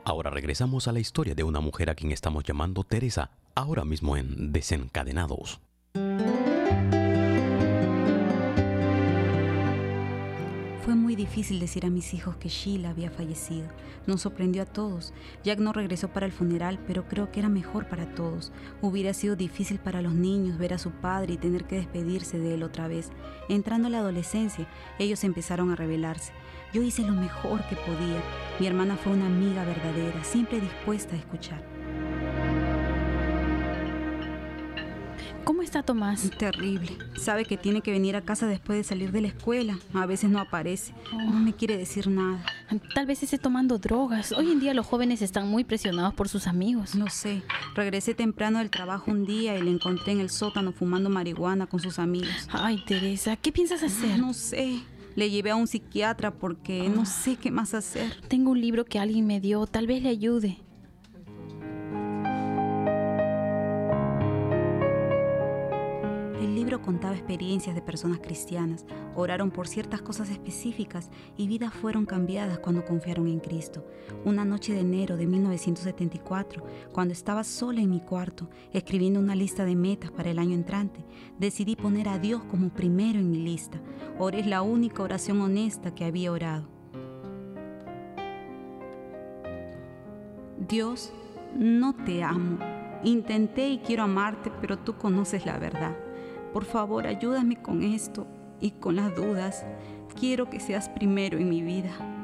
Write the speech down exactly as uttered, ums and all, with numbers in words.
Ahora regresamos a la historia de una mujer a quien estamos llamando Teresa, ahora mismo en Desencadenados. Fue muy difícil decir a mis hijos que Sheila había fallecido. Nos sorprendió a todos. Jack no regresó para el funeral, pero creo que era mejor para todos. Hubiera sido difícil para los niños ver a su padre y tener que despedirse de él otra vez. Entrando a la adolescencia, ellos empezaron a rebelarse. Yo hice lo mejor que podía. Mi hermana fue una amiga verdadera, siempre dispuesta a escuchar. ¿Cómo está Tomás? Terrible. Sabe que tiene que venir a casa después de salir de la escuela. A veces no aparece. No me quiere decir nada. Tal vez esté tomando drogas. Hoy en día los jóvenes están muy presionados por sus amigos. No sé. Regresé temprano del trabajo un día y le encontré en el sótano fumando marihuana con sus amigos. Ay, Teresa, ¿qué piensas hacer? No sé. Le llevé a un psiquiatra porque no sé qué más hacer. Tengo un libro que alguien me dio. Tal vez le ayude. El libro contaba experiencias de personas cristianas, oraron por ciertas cosas específicas y vidas fueron cambiadas cuando confiaron en Cristo. Una noche de enero de mil novecientos setenta y cuatro, cuando estaba sola en mi cuarto, escribiendo una lista de metas para el año entrante, decidí poner a Dios como primero en mi lista. Oré la única oración honesta que había orado. Dios, no te amo. Intenté y quiero amarte, pero tú conoces la verdad. Por favor, ayúdame con esto y con las dudas. Quiero que seas primero en mi vida.